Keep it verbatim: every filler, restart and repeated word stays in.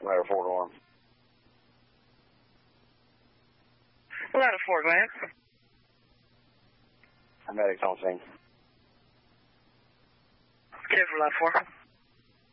Ladder four to one. Ladder four, go ahead. Medics on scene. Okay for ladder four.